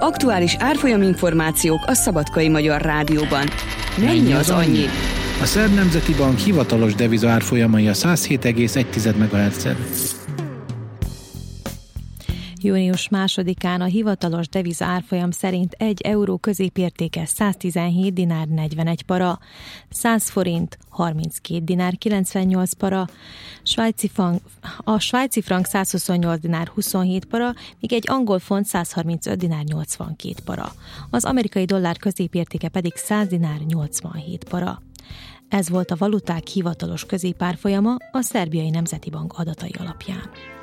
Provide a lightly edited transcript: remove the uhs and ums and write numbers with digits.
Aktuális árfolyaminformációk a Szabadkai Magyar Rádióban. Mennyi az annyi? A Szerb Nemzeti Bank hivatalos deviza árfolyamai a 107,1 MHz-en. Június 2-án a hivatalos deviza árfolyam szerint 1 euró középértéke 117 dinár 41 para, 100 forint 32 dinár 98 para, a svájci frank 128 dinár 27 para, míg egy angol font 135 dinár 82 para. Az amerikai dollár középértéke pedig 100 dinár 87 para. Ez volt a valuták hivatalos középárfolyama a Szerbiai Nemzeti Bank adatai alapján.